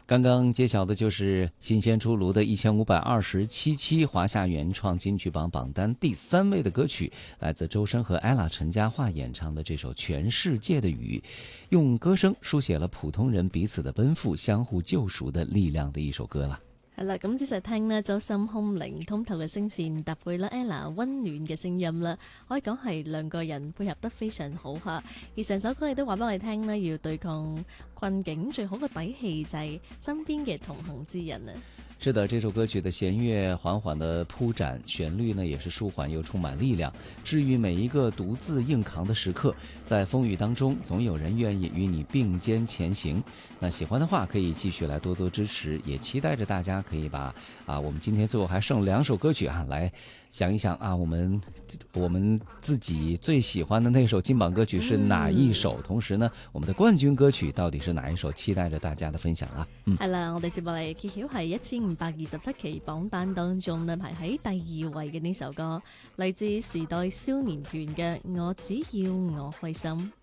刚刚揭晓的就是新鲜出炉的1527期华夏原创金曲榜榜单第3位的歌曲，来自周深和 ella 陈嘉桦演唱的这首《全世界的雨》，用歌聲書寫了普通人彼此的奔赴、相互救贖的力量的一首歌啦。 係啦，咁仔細聽呢，周深空靈通透嘅聲線搭配啦 ella 溫暖嘅聲音啦，可以講係兩個人配合得非常好嚇。而成首歌亦都話俾我哋聽呢，要對抗困境最好嘅底氣就係身邊嘅同行之人啊。 是的，这首歌曲的弦乐缓缓的铺展，旋律呢也是舒缓又充满力量，治愈每一个独自硬扛的时刻。在风雨当中，总有人愿意与你并肩前行。那喜欢的话，可以继续来多多支持，也期待着大家可以把我们今天最后还剩2首歌曲来想一想我们自己最喜欢的那首金榜歌曲是哪一首？同時呢，我們的冠軍歌曲到底是哪一首？期待着大家的分享啦。 係啦，我哋接落嚟揭曉係1527期榜單當中呢排喺第2位嘅呢首歌，嚟自時代少年團嘅《我只要我開心》。